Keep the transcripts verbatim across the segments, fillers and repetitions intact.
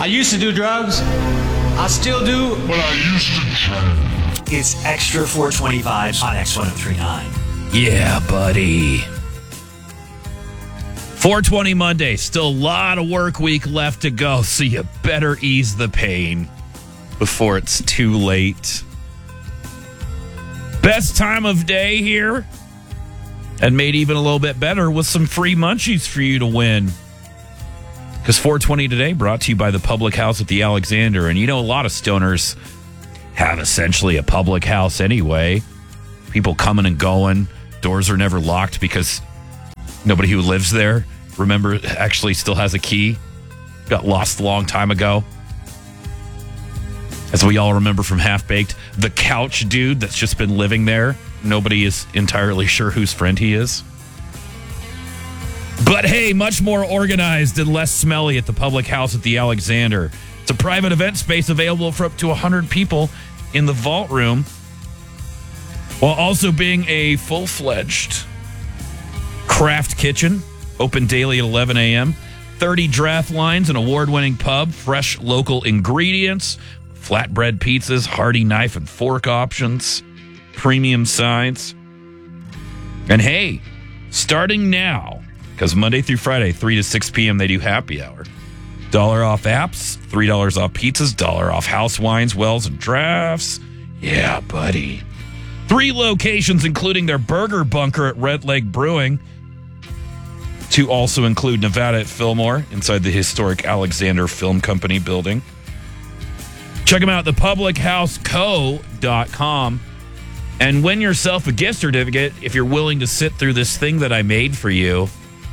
I used to do drugs. I still do. But I used to try. It's Extra four twenty vibes on X ten thirty-nine. Yeah, buddy. four twenty Monday. Still a lot of work week left to go, so you better ease the pain before it's too late. Best time of day here, and made even a little bit better with some free munchies for you to win. Because four twenty today brought to you by the Public House at the Alexander. And you know, a lot of stoners have essentially a public house anyway. People coming and going. Doors are never locked because nobody who lives there, remember, actually still has a key. Got lost a long time ago. As we all remember from Half-Baked, the couch dude that's just been living there. Nobody is entirely sure whose friend he is. But hey, much more organized and less smelly at the Public House at the Alexander. It's a private event space available for up to one hundred people in the vault room, while also being a full-fledged craft kitchen, open daily at eleven a.m., thirty draft lines, an award-winning pub, fresh local ingredients, flatbread pizzas, hearty knife and fork options, premium sides. And hey, starting now, because Monday through Friday, three to six p.m., they do happy hour. Dollar off apps, three dollars off pizzas, dollar off house wines, wells, and drafts. Yeah, buddy. Three locations, including their burger bunker at Red Leg Brewing, to also include Nevada at Fillmore, inside the historic Alexander Film Company building. Check them out at the public house co dot com and win yourself a gift certificate if you're willing to sit through this thing that I made for you.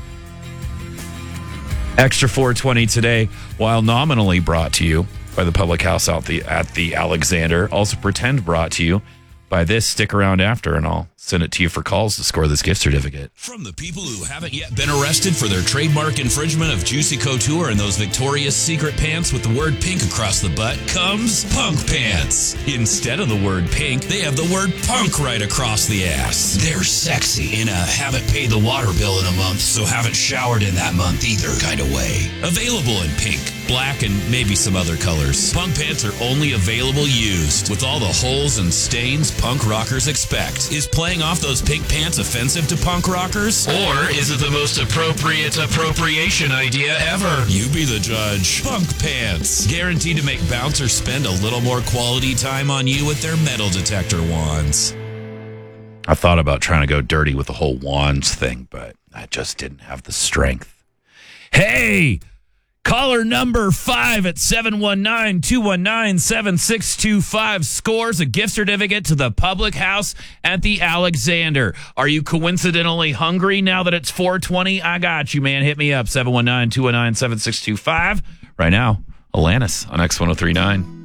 Extra four twenty today, while nominally brought to you by the Public House out the at the Alexander. Also pretend brought to you by this. Stick around after, and I'll send it to you for calls to score this gift certificate. From the people who haven't yet been arrested for their trademark infringement of Juicy Couture and those Victoria's Secret pants with the word pink across the butt comes Punk Pants. Instead of the word pink, they have the word punk right across the ass. They're sexy in a haven't paid the water bill in a month, so haven't showered in that month either kind of way. Available in pink, black, and maybe some other colors. Punk Pants are only available used, with all the holes and stains punk rockers expect. Is playing off those pink pants offensive to punk rockers? Or is it the most appropriate appropriation idea ever? You be the judge. Punk Pants. Guaranteed to make bouncers spend a little more quality time on you with their metal detector wands. I thought about trying to go dirty with the whole wands thing, but I just didn't have the strength. Hey! Caller number five at seven one nine, two one nine, seven six two five scores a gift certificate to the Public House at the Alexander. Are you coincidentally hungry now that it's four twenty? I got you, man. Hit me up, seven one nine, two one nine, seven six two five. Right now, Alanis on X ten thirty-nine.